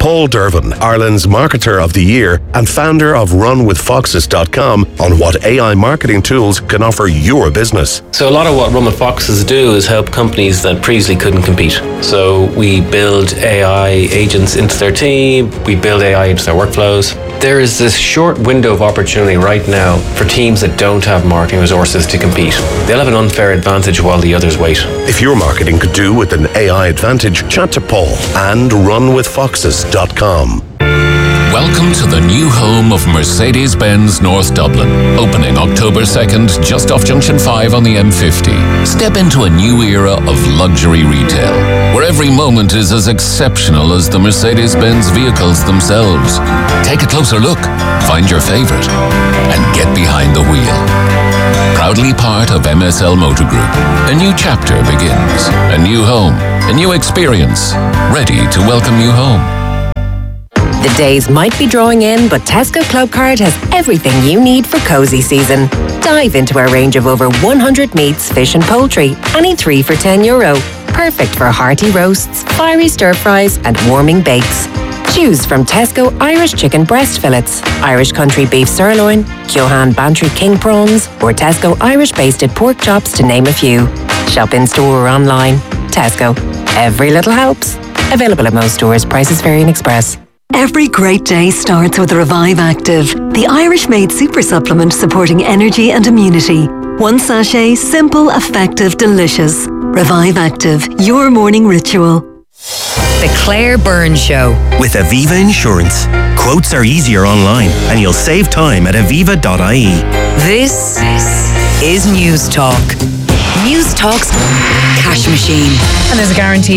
Paul Dervin, Ireland's Marketer of the Year and founder of RunWithFoxes.com, on what AI marketing tools can offer your business. So a lot of what Run with Foxes do is help companies that previously couldn't compete. So we build AI agents into their team, we build AI into their workflows. There is this short window of opportunity right now for teams that don't have marketing resources to compete. They'll have an unfair advantage while the others wait. If your marketing could do with an AI advantage, chat to Paul and RunWithFoxes.com. Welcome to the new home of Mercedes-Benz North Dublin. Opening October 2nd, just off Junction 5 on the M50. Step into a new era of luxury retail, where every moment is as exceptional as the Mercedes-Benz vehicles themselves. Take a closer look, find your favorite, and get behind the wheel. Proudly part of MSL Motor Group. A new chapter begins. A new home, a new experience, ready to welcome you home. The days might be drawing in, but Tesco Clubcard has everything you need for cosy season. Dive into our range of over 100 meats, fish and poultry, any 3 for €10. Perfect for hearty roasts, fiery stir-fries and warming bakes. Choose from Tesco Irish chicken breast fillets, Irish country beef sirloin, Kyohan Bantry king prawns, or Tesco Irish basted pork chops, to name a few. Shop in store or online. Tesco. Every little helps. Available at most stores. Prices vary in Express. Every great day starts with Revive Active, the Irish-made super supplement supporting energy and immunity. One sachet, simple, effective, delicious. Revive Active, your morning ritual. The Claire Byrne Show. With Aviva Insurance. Quotes are easier online and you'll save time at aviva.ie. This is News Talk. News Talk's cash machine. And there's a guaranteed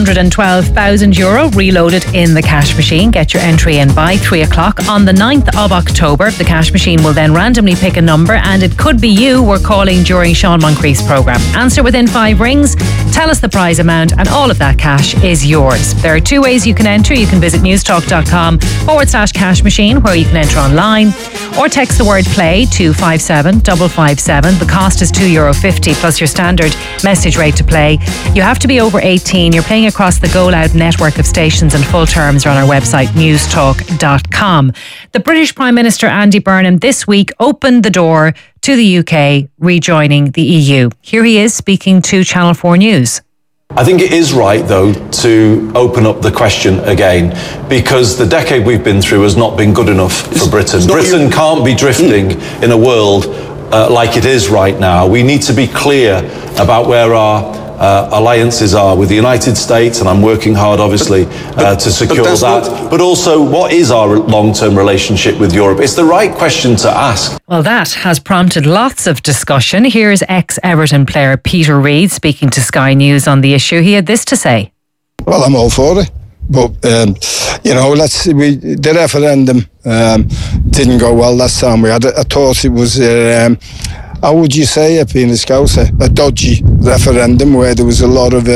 €312,000 reloaded in the cash machine. Get your entry in by 3 o'clock on the 9th of October. The cash machine will then randomly pick a number, and it could be you we're calling during Sean Moncrief's programme. Answer within 5 rings, tell us the prize amount, and all of that cash is yours. There are 2 ways you can enter. You can visit newstalk.com/cash machine, where you can enter online, or text the word play to 57557. The cost is €2.50 plus your standard message rate to play. You have to be over 18. You're playing across the Go Loud network of stations, and full terms are on our website newstalk.com. The British Prime Minister Andy Burnham this week opened the door to the UK rejoining the EU. Here he is speaking to Channel 4 News. I think it is right, though, to open up the question again, because the decade we've been through has not been good enough for Britain. Britain can't be drifting in a world like it is right now. We need to be clear about where our alliances are with the United States, and I'm working hard, obviously, to secure that. But also, what is our long-term relationship with Europe? It's the right question to ask. Well, that has prompted lots of discussion. Here's ex-Everton player Peter Reid speaking to Sky News on the issue. He had this to say. Well, I'm all for it. But, the referendum didn't go well last time. I thought it was, how would you say it, being a Scouser, a dodgy referendum where there was a lot of,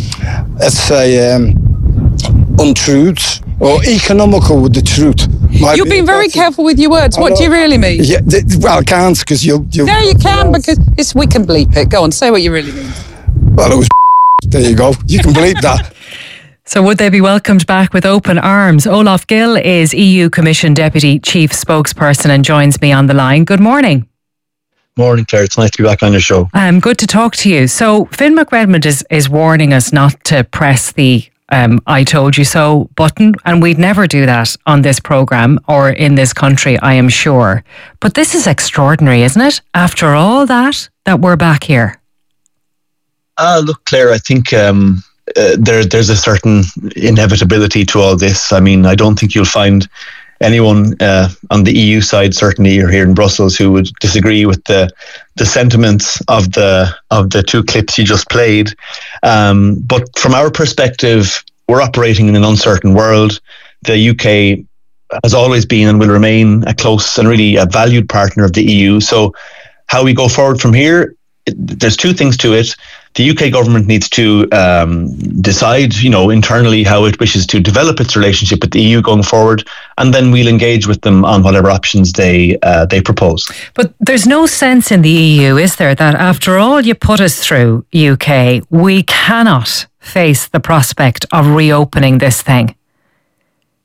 untruths, or economical with the truth. You've been very careful with your words. What do you really mean? Yeah, well, I can't, because you'll... No, you can, because we can bleep it. Go on, say what you really mean. Well, it was... There you go. You can bleep that. So would they be welcomed back with open arms? Olaf Gill is EU Commission Deputy Chief Spokesperson and joins me on the line. Good morning. Morning, Claire. It's nice to be back on your show. Good to talk to you. So Finn McRedmond is warning us not to press the I told you so button, and we'd never do that on this programme or in this country, I am sure. But this is extraordinary, isn't it? After all that we're back here. Look, Claire, I think... there's a certain inevitability to all this. I mean, I don't think you'll find anyone on the EU side, certainly, or here in Brussels, who would disagree with the sentiments of the 2 clips you just played. But from our perspective, we're operating in an uncertain world. The UK has always been and will remain a close and really a valued partner of the EU. So how we go forward from here, there's 2 things to it. The UK government needs to decide, internally how it wishes to develop its relationship with the EU going forward, and then we'll engage with them on whatever options they propose. But there's no sense in the EU, is there, that after all you put us through, UK, we cannot face the prospect of reopening this thing?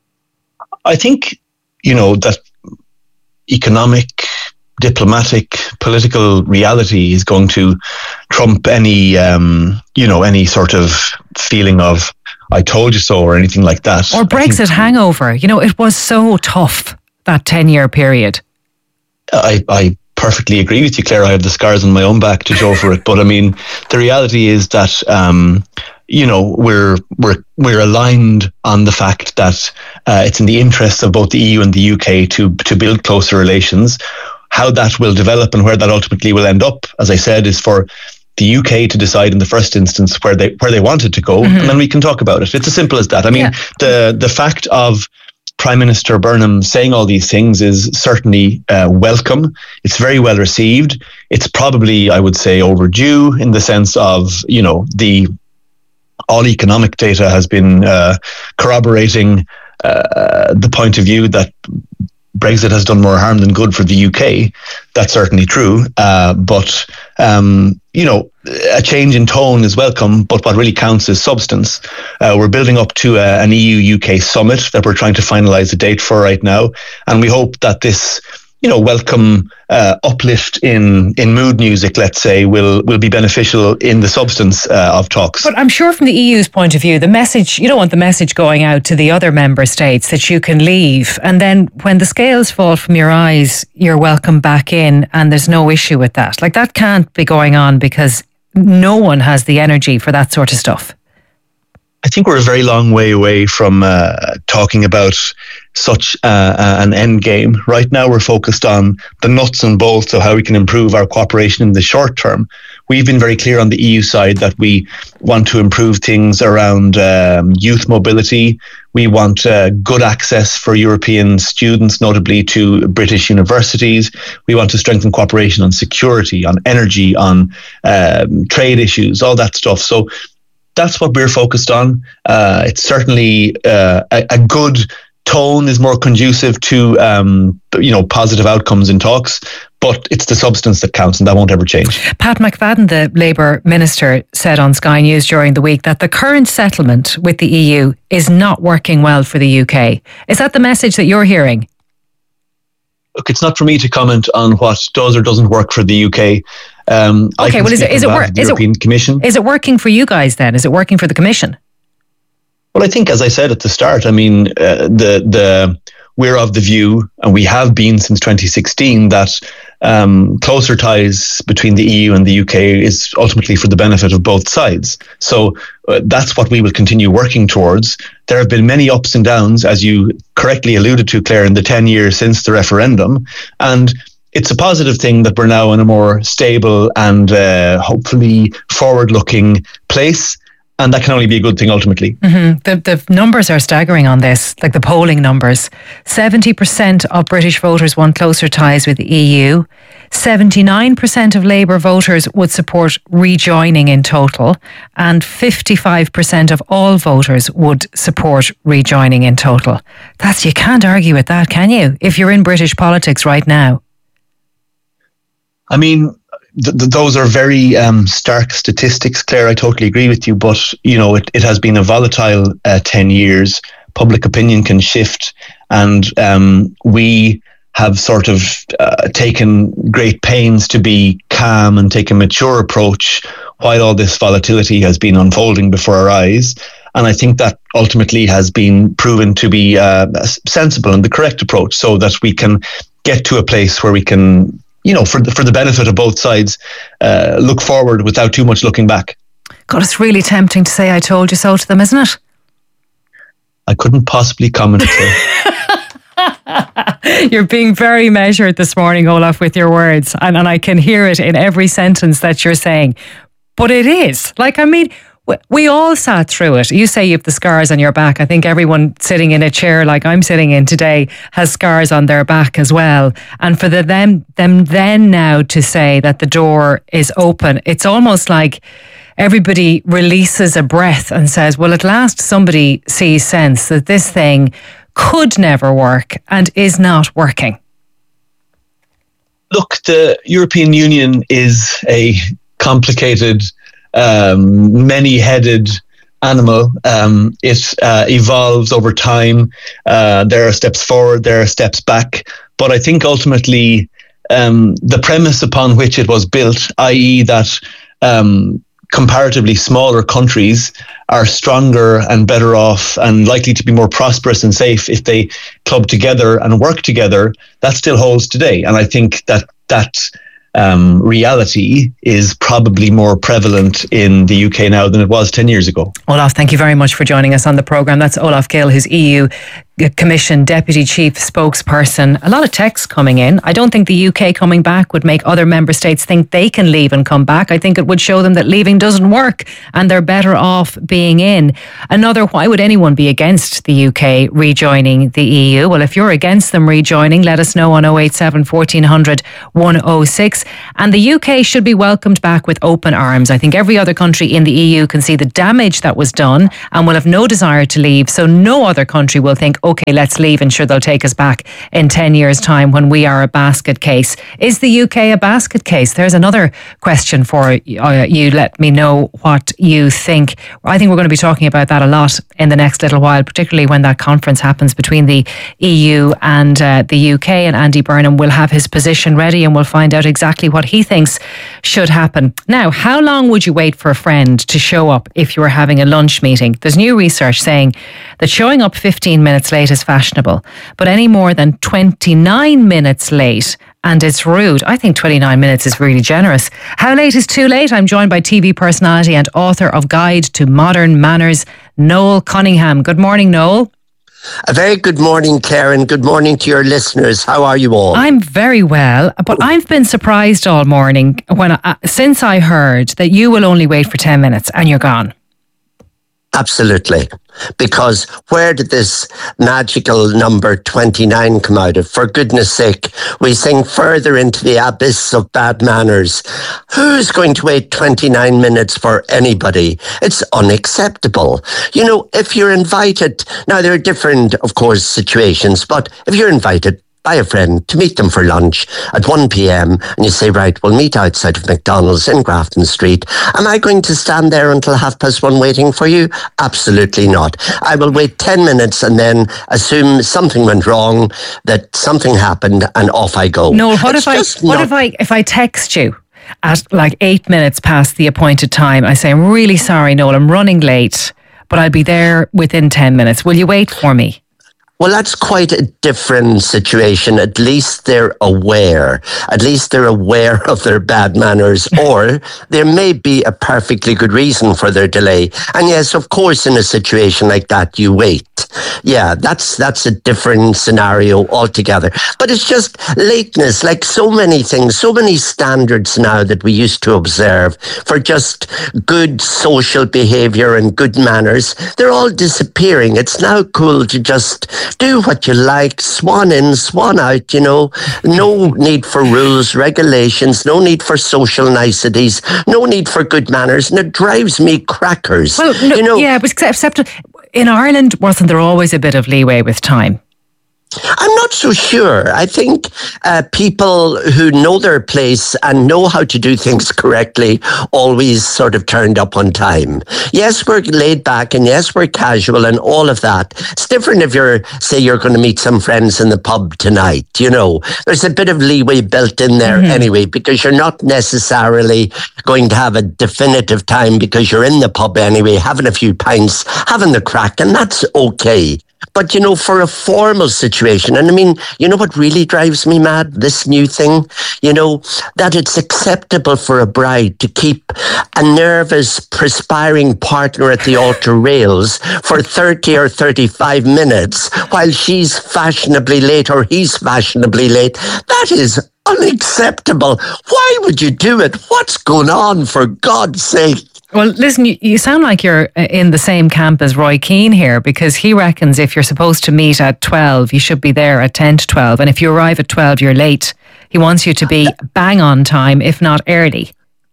I think, that economic, diplomatic, political reality is going to trump any, any sort of feeling of "I told you so" or anything like that. Or Brexit hangover. It was so tough, that 10-year period. I perfectly agree with you, Claire. I have the scars on my own back to show for it. But I mean, the reality is that we're aligned on the fact that it's in the interests of both the EU and the UK to build closer relations. How that will develop and where that ultimately will end up, as I said, is for the UK to decide in the first instance where they want it to go, and then we can talk about it. It's as simple as that. I mean, the fact of Prime Minister Burnham saying all these things is certainly welcome. It's very well received. It's probably, I would say, overdue in the sense of, all economic data has been corroborating the point of view that Brexit has done more harm than good for the UK. That's certainly true. But a change in tone is welcome, but what really counts is substance. We're building up to an EU-UK summit that we're trying to finalise a date for right now. And we hope that this, welcome uplift in mood music, let's say, will be beneficial in the substance of talks. But I'm sure from the EU's point of view, the message, you don't want the message going out to the other member states that you can leave, and then when the scales fall from your eyes, you're welcome back in, and there's no issue with that. Like, that can't be going on, because no one has the energy for that sort of stuff. I think we're a very long way away from talking about such an end game. Right now, we're focused on the nuts and bolts of how we can improve our cooperation in the short term. We've been very clear on the EU side that we want to improve things around youth mobility. We want good access for European students, notably to British universities. We want to strengthen cooperation on security, on energy, on trade issues, all that stuff. So that's what we're focused on. It's certainly a good tone is more conducive to positive outcomes in talks, but it's the substance that counts, and that won't ever change. Pat McFadden, the Labour minister, said on Sky News during the week that the current settlement with the EU is not working well for the UK. Is that the message that you're hearing? Look, it's not for me to comment on what does or doesn't work for the UK. Okay, well, is it Commission? Is it working for you guys then? Is it working for the Commission? Well, I think, as I said at the start, I mean, we're of the view, and we have been since 2016, that closer ties between the EU and the UK is ultimately for the benefit of both sides. So that's what we will continue working towards. There have been many ups and downs, as you correctly alluded to, Claire, in the 10 years since the referendum. And it's a positive thing that we're now in a more stable and hopefully forward-looking place. And that can only be a good thing ultimately. Mm-hmm. The numbers are staggering on this, like the polling numbers. 70% of British voters want closer ties with the EU. 79% of Labour voters would support rejoining in total. And 55% of all voters would support rejoining in total. You can't argue with that, can you? If you're in British politics right now. I mean, those are very stark statistics, Claire. I totally agree with you. But, it has been a volatile 10 years. Public opinion can shift. And we have sort of taken great pains to be calm and take a mature approach while all this volatility has been unfolding before our eyes. And I think that ultimately has been proven to be sensible and the correct approach, so that we can get to a place where we can, for the benefit of both sides, look forward without too much looking back. God, it's really tempting to say "I told you so" to them, isn't it? I couldn't possibly comment. You're being very measured this morning, Olaf, with your words. And I can hear it in every sentence that you're saying. But it is. We all sat through it. You say you have the scars on your back. I think everyone sitting in a chair like I'm sitting in today has scars on their back as well. And for them then now to say that the door is open, it's almost like everybody releases a breath and says, well, at last somebody sees sense that this thing could never work and is not working. Look, the European Union is a complicated, many-headed animal. It evolves over time. There are steps forward, there are steps back. But I think ultimately the premise upon which it was built, i.e. that comparatively smaller countries are stronger and better off and likely to be more prosperous and safe if they club together and work together, that still holds today. And I think that reality is probably more prevalent in the UK now than it was 10 years ago. Olaf, thank you very much for joining us on the programme. That's Olaf Gill, who's EU Commission Deputy Chief Spokesperson. A lot of texts coming in. I don't think the UK coming back would make other member states think they can leave and come back. I think it would show them that leaving doesn't work and they're better off being in. Another, why would anyone be against the UK rejoining the EU? Well, if you're against them rejoining, let us know on 087 1400 106. And the UK should be welcomed back with open arms. I think every other country in the EU can see the damage that was done and will have no desire to leave. So no other country will think, okay, let's leave and sure they'll take us back in 10 years' time when we are a basket case. Is the UK a basket case? There's another question for you. Let me know what you think. I think we're going to be talking about that a lot in the next little while, particularly when that conference happens between the EU and the UK, and Andy Burnham will have his position ready and we'll find out exactly what he thinks should happen. Now, how long would you wait for a friend to show up if you were having a lunch meeting? There's new research saying that showing up 15 minutes late is fashionable, but any more than 29 minutes late and it's rude. I think 29 minutes is really generous. How late is too late? I'm joined by TV personality and author of Guide to Modern Manners, Noel Cunningham. Good morning, Noel. A very good morning, Claire, and good morning to your listeners. How are you all? I'm very well, but I've been surprised all morning since I heard that you will only wait for 10 minutes and you're gone. Absolutely. Because where did this magical number 29 come out of? For goodness sake, we sink further into the abyss of bad manners. Who's going to wait 29 minutes for anybody? It's unacceptable. You know, if you're invited, now there are different, of course, situations, but if you're invited by a friend to meet them for lunch at 1 p.m. and you say, right, we'll meet outside of McDonald's in Grafton Street. Am I going to stand there until 1:30 waiting for you? Absolutely not. I will wait 10 minutes and then assume something went wrong, that something happened, and off I go. No, if I text you at like 8 minutes past the appointed time? I say, I'm really sorry, Noel, I'm running late, but I'll be there within 10 minutes. Will you wait for me? Well, that's quite a different situation. At least they're aware. At least they're aware of their bad manners, or there may be a perfectly good reason for their delay. And yes, of course, in a situation like that, you wait. Yeah, that's a different scenario altogether. But it's just lateness, like so many things, so many standards now that we used to observe for just good social behavior and good manners, they're all disappearing. It's now cool to just do what you like, swan in, swan out, you know. No need for rules, regulations, no need for social niceties, no need for good manners, and it drives me crackers. Well, no, you know, yeah, but except in Ireland, wasn't there always a bit of leeway with time? I'm not so sure. I think people who know their place and know how to do things correctly always sort of turned up on time. Yes, we're laid back, and yes, we're casual and all of that. It's different if you're going to meet some friends in the pub tonight, you know. There's a bit of leeway built in there anyway, because you're not necessarily going to have a definitive time because you're in the pub anyway, having a few pints, having the crack, and that's okay. But, you know, for a formal situation, and I mean, you know what really drives me mad? This new thing, you know, that it's acceptable for a bride to keep a nervous, perspiring partner at the altar rails for 30 or 35 minutes while she's fashionably late or he's fashionably late. That is unacceptable. Why would you do it? What's going on, for God's sake? Well, listen, you sound like you're in the same camp as Roy Keane here, because he reckons if you're supposed to meet at 12, you should be there at 10 to 12. And if you arrive at 12, you're late. He wants you to be bang on time, if not early.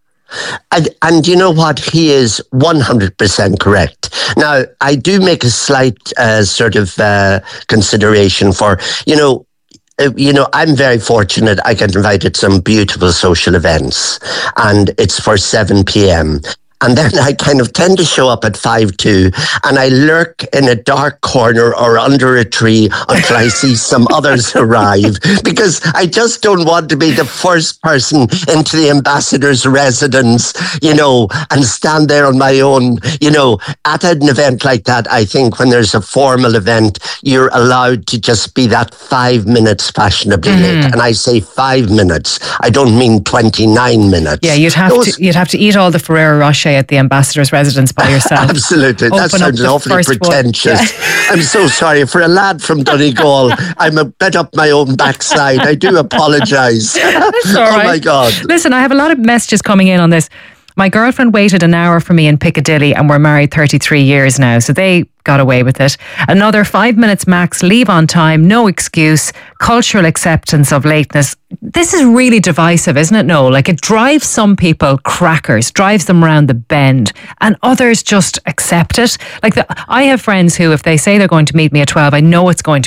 And you know what? He is 100% correct. Now, I do make a slight sort of consideration for, you know, I'm very fortunate. I get invited to some beautiful social events, and it's for 7 p.m. And then I kind of tend to show up at 5:02, and I lurk in a dark corner or under a tree until I see some others arrive, because I just don't want to be the first person into the ambassador's residence, and stand there on my own. At an event like that, I think when there's a formal event, you're allowed to just be that 5 minutes fashionably late. And I say 5 minutes. I don't mean 29 minutes. Yeah, you'd have to eat all the Ferrero Rocher at the ambassador's residence by yourself. Absolutely. That sounds awfully pretentious. Yeah. I'm so sorry. For a lad from Donegal, I'm a bit up my own backside. I do apologise. That's all right. Oh my God. Listen, I have a lot of messages coming in on this. My girlfriend waited an hour for me in Piccadilly, and we're married 33 years now, so they got away with it. Another 5 minutes max, leave on time, no excuse, cultural acceptance of lateness. This is really divisive, isn't it, Noel? Like, it drives some people crackers, drives them around the bend, and others just accept it. Like, I have friends who, if they say they're going to meet me at 12, I know it's going to